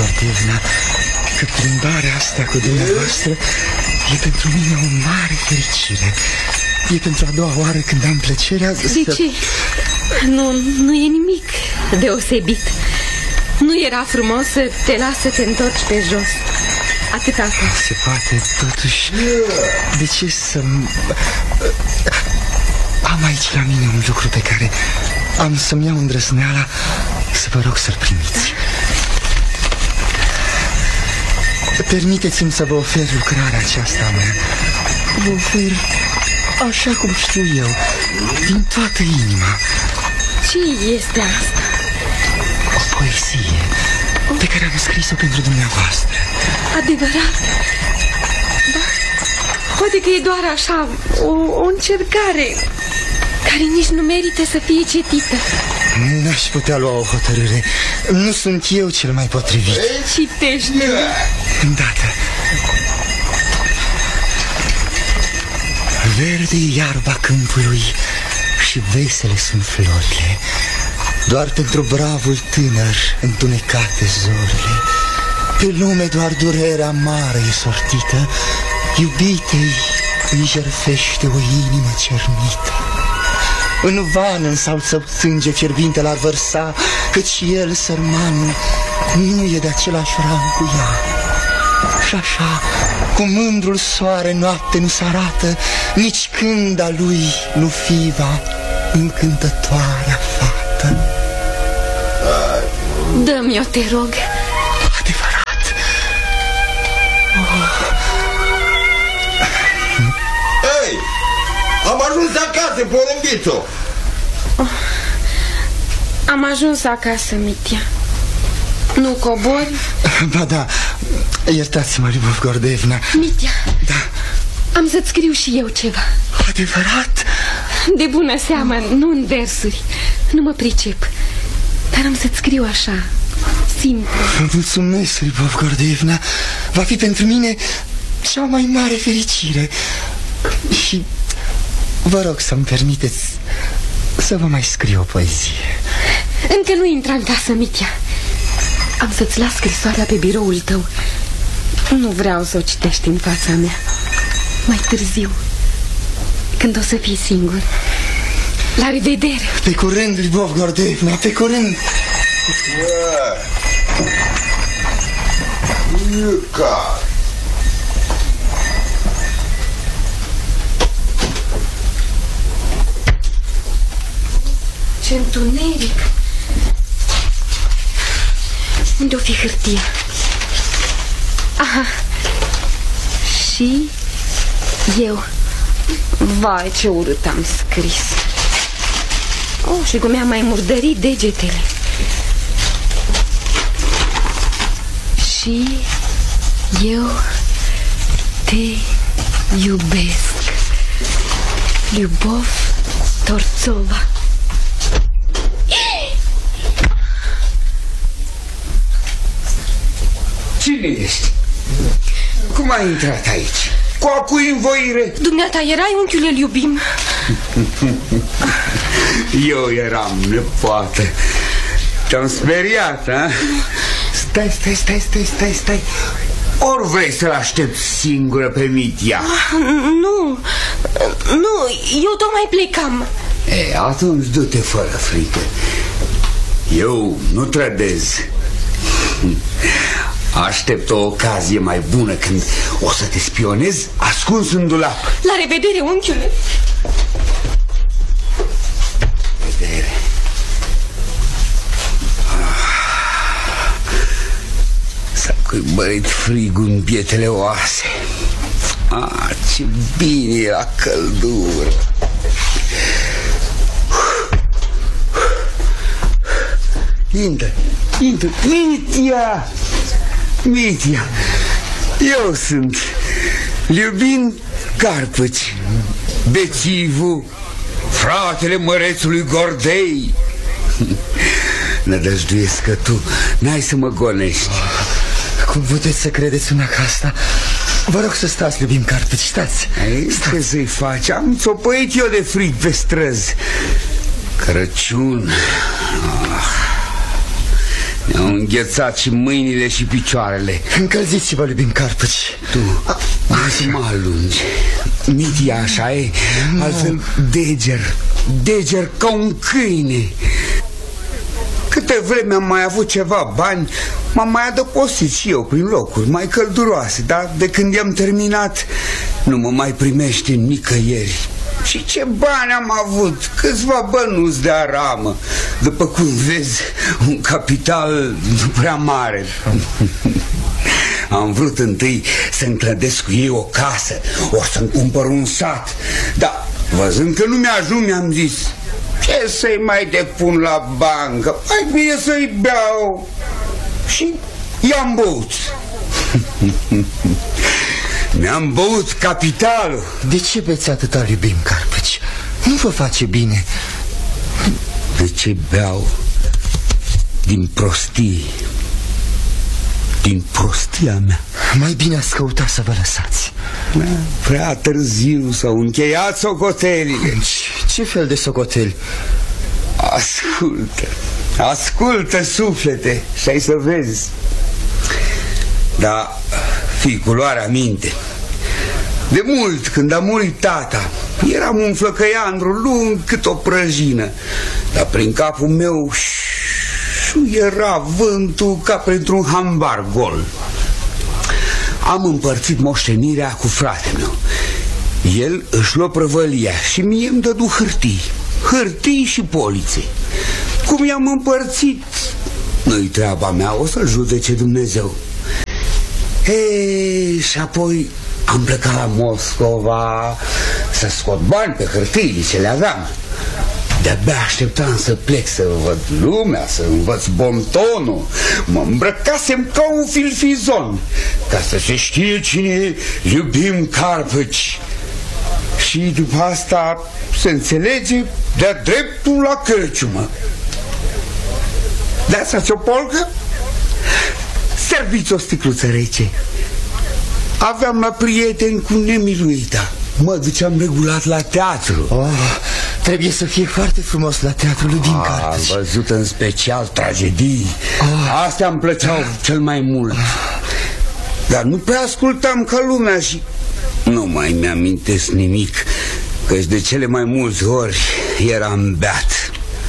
Gordievna, că plimbarea asta cu dumneavoastră e pentru mine o mare fericire. E pentru a doua oară când am plăcerea De ce? Nu e nimic deosebit. Nu era frumos să te las să te întorci pe jos? Atâta tot. Se poate, totuși. De ce să... Am aici la mine un lucru pe care am să-mi iau îndrăzneala să vă rog să-l primiți. Permiteți-mi să vă ofer lucrarea aceasta mea. Vă ofer așa cum știu eu, din toată inima. Ce este asta? O poezie pe care am scris-o pentru dumneavoastră. Adevărat? Da, poate că e doar așa o încercare care nici nu merită să fie citită. N-aș putea lua o hotărâre. Nu sunt eu cel mai potrivit. Citește. Îndată. Verde e iarba câmpului și vesele sunt florile. Doar pentru bravul tânăr întunecate zorile. Pe lume doar durerea mare e sortită. Iubitei îi jertfește o inimă cernită. În van în salt său sânge fierbinte l-ar vărsa, căci el, sărmanul, nu e de același rang cu ea. Și așa, cu mândrul soare noapte nu s-arată, nici când a lui nu fiva încântătoarea fată. Dă-mi-o, te rog. Adevărat. Hei, am ajuns acasă, porumbițo. Am ajuns acasă, Mitya. Nu cobori? Ba da, iertați-mă, Lyubov Gordievna. Mitya, da. Am să-ți scriu și eu ceva. Adevărat? De bună seamă, nu în versuri. Nu mă pricep. Dar am să-ți scriu așa, simplu. Vă mulțumesc, Lyubov Gordievna. Va fi pentru mine cea mai mare fericire. Și vă rog să-mi permiteți să vă mai scriu o poezie. Încă nu intra în casă, Mitya. Am să-ți las scrisoarea pe biroul tău. Nu vreau să o citești în fața mea. Mai târziu, când o să fii singur. La revedere. Pe curând, Lyubov Gordievna, pe curând. Iuca. Ce întuneric. Unde-o fi hârtia? Aha. Și eu. Vai, ce urât am scris. Oh, și cum mi-am mai murdărit degetele. Și eu te iubesc. Lyubov Torțova. Cine ești? Cum ai intrat aici? Cu a cui învoire? Dumneata erai, unchiule, îl iubim. Eu eram, nepoată. Te-am speriat, a? Stai. Ori vrei să-l aștept singură pe Mitya? Nu, eu tocmai plecam. Atunci du-te fără frică. Eu nu trădez. Aștept o ocazie mai bună când o să te spionez ascuns în dulap. La revedere, unchiule. Vedere. S-a cuibărit frigul în bietele oase. Ce bine era căldură. Intră. Mitya, eu sunt Lyubin Carpăci, bețivul, fratele mărețului Gordei. Nădăjduiesc că tu n-ai să mă gonești. Cum puteți să credeți una ca asta? Vă rog să stați, Lyubin Carpăci, stați. Ce să-i faci? Am țopăit eu de frig pe străzi. Crăciun. Mi-au înghețat și mâinile și picioarele. Încălziți-vă, iubim Carpăci. Tu, azi mă alungi. Mitia așa e, altfel deger ca un câine. Câte vreme am mai avut ceva bani, m-am mai adăpostit și eu prin locuri mai călduroase, dar de când i-am terminat, nu mă mai primește nicăieri. Și ce bani am avut, câțiva bănuți de aramă. După cum vezi, un capital nu prea mare. Am vrut întâi să-mi clădesc cu ei o casă, ori să-mi cumpăr un sat. Dar văzând că nu mi-ajung, mi-am zis, ce să-i mai depun la bancă, mai bine să-i beau. Și i-am băut. Mi-am băut capitalul. De ce beți atâta, iubim Carpăci? Nu vă face bine. De ce beau? Din prostii. Din prostia mea. Mai bine ați căutat să vă lăsați. Prea târziu s-au încheiat socotelile. Ce fel de socoteli? Ascultă, suflete, și ai să vezi. Dar fii cu luarea minte. De mult, când a murit tata, eram un flăcăiandru lung cât o prăjină, dar prin capul meu era vântul ca printr-un hambar gol. Am împărțit moștenirea cu fratele meu. El își lua prăvălia și mie îmi dădu hârtii și polițe. Cum i-am împărțit, nu-i treaba mea, o să-l judece Dumnezeu. Și apoi am plecat la Moscova să scot bani pe hârtiile ce le aveam. De-abia așteptam să plec, să văd lumea, să învăț bontonul. Mă îmbrăcasem ca un filfizon, ca să se știe cine iubim Carpăci. Și după asta se înțelege de-a dreptul la cărciumă. Dați-ați o polcă? Serviți o sticluță rece. Aveam la prieteni cu nemiluita. Mă duceam regulat la teatru. Trebuie să fie foarte frumos la teatru lui din Carpăci. Am văzut în special tragedii. Astea îmi plăceau cel mai mult. Dar nu prea ascultam ca lumea și nu mai mi-amintesc nimic, căci de cele mai multe ori eram beat.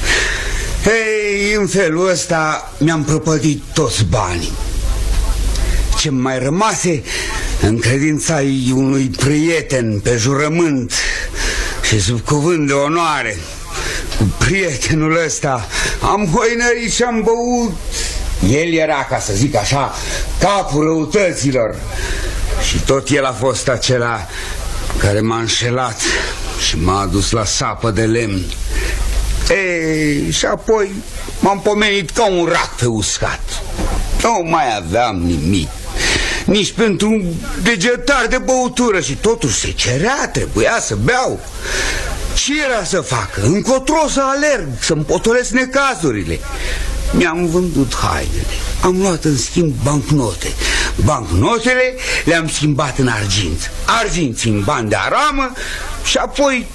În felul ăsta mi-am prăpădit toți banii. Ce mai rămase încredința-i unui prieten pe jurământ și sub cuvânt de onoare. Cu prietenul ăsta am hoinărit și am băut. El era, ca să zic așa, capul răutăților. Și tot el a fost acela care m-a înșelat și m-a adus la sapă de lemn. Și apoi m-am pomenit ca un rac pe uscat. Nu mai aveam nimic, nici pentru un degetar de băutură. Și totuși se cerea, trebuia să beau. Ce era să fac? Încotro să alerg, să-mi potolesc necazurile. Mi-am vândut hainele, am luat în schimb bancnote. Bancnotele le-am schimbat în argint, arginții în bani de aramă. Și apoi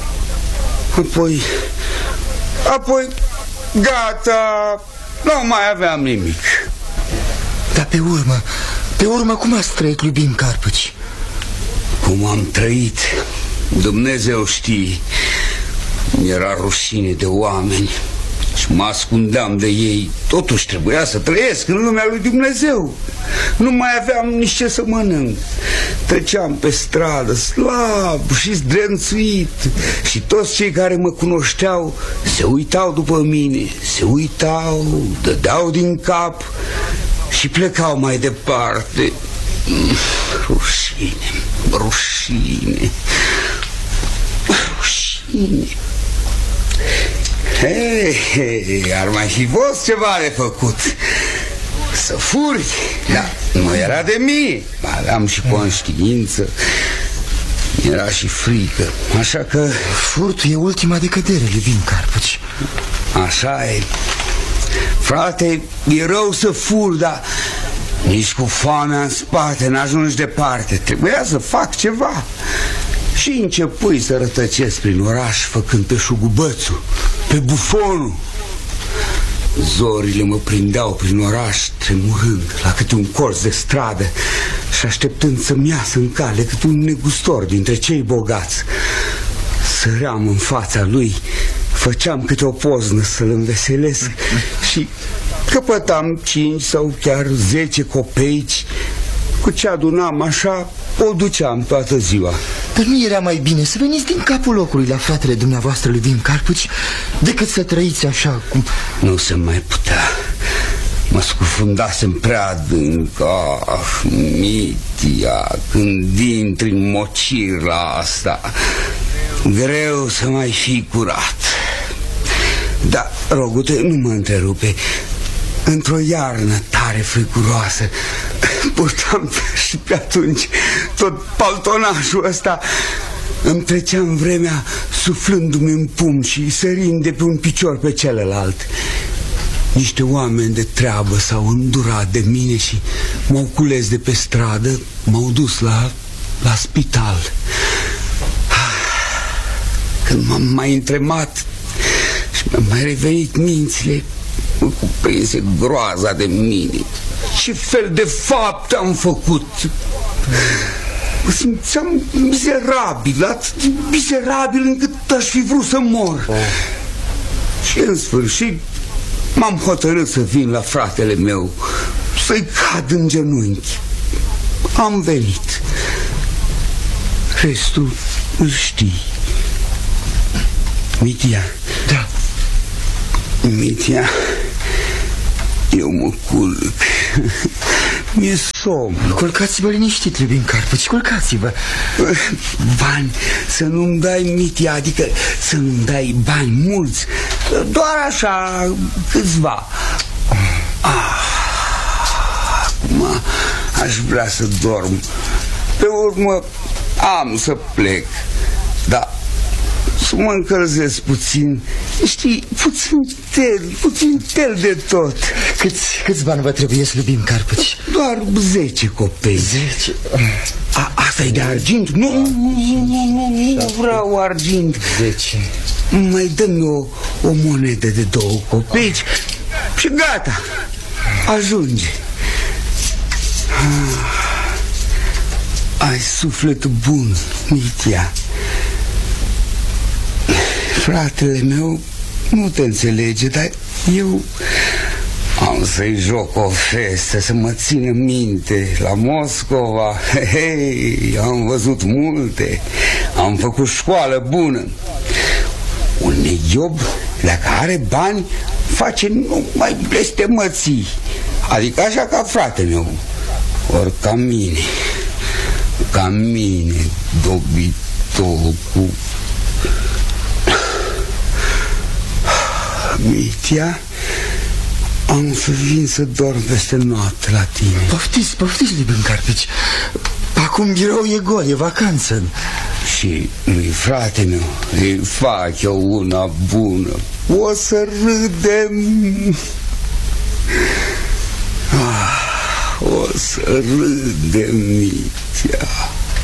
gata, nu mai aveam nimic. Dar pe urmă cum ați trăit, iubim Carpăci? Cum am trăit, Dumnezeu știe. Mi-era rușine de oameni și mă ascundeam de ei. Totuși trebuia să trăiesc în lumea lui Dumnezeu. Nu mai aveam nici ce să mănânc. Treceam pe stradă slab și zdrențuit. Și toți cei care mă cunoșteau se uitau după mine. Se uitau, dădeau din cap și plecau mai departe. Rușine, rușine, rușine. Ar mai fi fost ceva de făcut. Să furi, dar nu era de mie. Aveam și conștiință. Era și frică. Așa că furtul e ultima decădere, iubim Carpăci. Așa e. Frate, e rău să fur, dar nici cu foamea în spate n-ajungi departe. Trebuia să fac ceva. Și începui să rătăcesc prin oraș, făcând pe șugubățul, pe bufonul. Zorile mă prindeau prin oraș, tremurând la câte un colț de stradă și așteptând să-mi iasă în cale câte un negustor dintre cei bogați. Săream în fața lui, făceam câte o poznă să-l înveselesc și căpătam 5 sau chiar 10 copeici. Cu ce adunam așa, o duceam toată ziua. Dar nu era mai bine să veniți din capul locului la fratele dumneavoastră lui Vim Carpuci decât să trăiți așa cum... Nu se mai putea. Mă scufundasem prea adânc. Mitia, când intri în mocirla asta, greu să mai fii curat. Da, Rogute, nu mă întrerupe. Într-o iarnă tare fricuroasă purtam și pe atunci tot paltonașul ăsta. Îmi treceam vremea suflându-mi în pumn și sărind de pe un picior pe celălalt. Niște oameni de treabă s-au îndurat de mine și m-au cules de pe stradă, m-au dus la spital. Când m-am mai întremat și mi-am mai revenit mințile, mă cuprinse groaza de mine. Ce fel de fapte am făcut? Mă simțeam mizerabil, atât de mizerabil încât aș fi vrut să mor. Și în sfârșit m-am hotărât să vin la fratele meu, să-i cad în genunchi. Am venit. Restul îl știi. Mitia. Da. Mitia, eu mă culc. Mi-e somn. Culcați-vă liniștit, lui Vim Carpuci, culcați-vă. Bani, să nu-mi dai, Mitia, adică să nu-mi dai bani mulți, doar așa, câțiva. Acum aș vrea să dorm. Pe urmă am să plec. Dar să mă încălzesc puțin. Știi, puțin tel de tot. Câți bani vă trebuie, lui Vim Carpuci? Doar 10 copei. 10? Asta e de argint? Nu vreau argint. 10. Mai dă-mi o monedă de 2 copeici și gata, ajunge. Ai suflet bun, Mitia. Fratele meu nu te înțelege, dar eu am să-i joc o festă, să mă țină minte. La Moscova, hei, am văzut multe, am făcut școală bună. Un neiob, dacă are bani, face numai blestemății. Adică așa ca fratele meu. Ori ca mine, dobitorul cu... Mitia, am să vin să dorm peste noapte la tine. Poftiți, lui Vim Carpuci. Acum birou e gol, e vacanță. Și lui frate meu îi fac eu una bună. O să râdem. O să râdem, Mitia.